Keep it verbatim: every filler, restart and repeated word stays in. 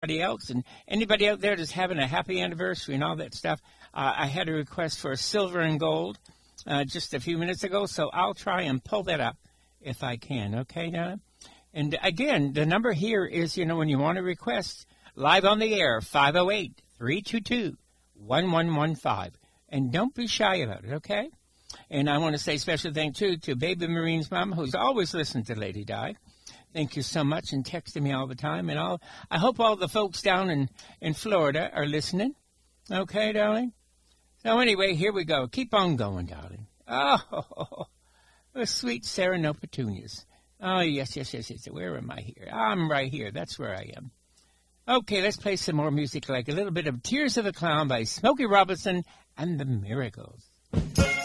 anybody else, and anybody out there that's having a happy anniversary and all that stuff. Uh, I had a request for silver and gold uh, just a few minutes ago, so I'll try and pull that up if I can. Okay, Donna? And again, the number here is, you know, when you want to request live on the air, five oh eight, three two two, one one one five. And don't be shy about it, okay? And I want to say special thank you to Baby Marine's mom, who's always listened to Lady Di. Thank you so much, and texting me all the time. And all, I hope all the folks down in, in Florida are listening. Okay, darling? So anyway, here we go. Keep on going, darling. Oh, oh sweet Sarah No Petunias. Oh, yes, yes, yes, yes. Where am I here? I'm right here. That's where I am. Okay, let's play some more music, like a little bit of Tears of a Clown by Smokey Robinson and the Miracles.